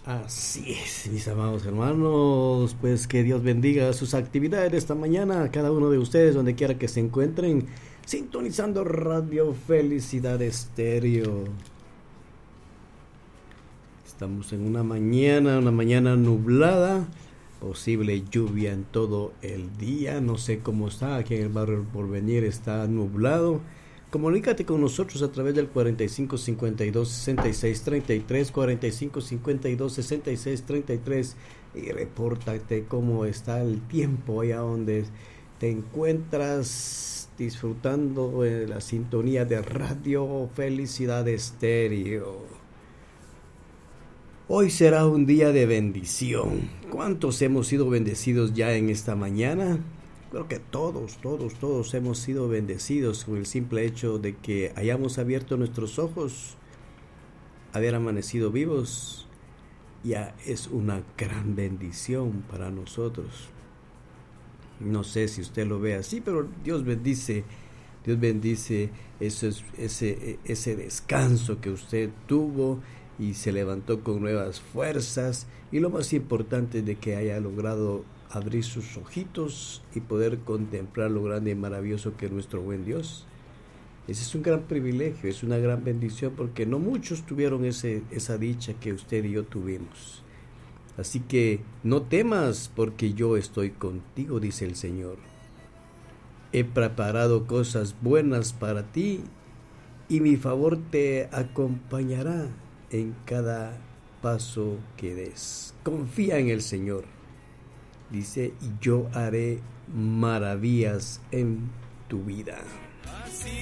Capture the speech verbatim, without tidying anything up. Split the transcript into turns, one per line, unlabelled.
Así es, mis amados hermanos, pues que Dios bendiga sus actividades esta mañana, a cada uno de ustedes, donde quiera que se encuentren, sintonizando Radio Felicidad Estéreo. Estamos en una mañana, una mañana nublada, posible lluvia en todo el día, no sé cómo está, aquí en el barrio El Porvenir está nublado. Comunícate con nosotros a través del cuarenta y cinco cincuenta y dos sesenta y seis treinta y tres, cuarenta y cinco cincuenta y dos sesenta y seis treinta y tres, y repórtate cómo está el tiempo allá donde te encuentras disfrutando de la sintonía de Radio Felicidad Estéreo. Hoy será un día de bendición. ¿Cuántos hemos sido bendecidos ya en esta mañana? Creo que todos, todos, todos hemos sido bendecidos con el simple hecho de que hayamos abierto nuestros ojos, haber amanecido vivos, ya es una gran bendición para nosotros. No sé si usted lo ve así, pero Dios bendice, Dios bendice ese, ese, ese descanso que usted tuvo y se levantó con nuevas fuerzas, y lo más importante es de que haya logrado abrir sus ojitos y poder contemplar lo grande y maravilloso que es nuestro buen Dios. Ese es un gran privilegio, es una gran bendición, porque no muchos tuvieron ese, esa dicha que usted y yo tuvimos. Así que no temas, porque yo estoy contigo, dice el Señor. He preparado cosas buenas para ti, y mi favor te acompañará en cada paso que des. Confía en el Señor. Dice, y yo haré maravillas en tu vida.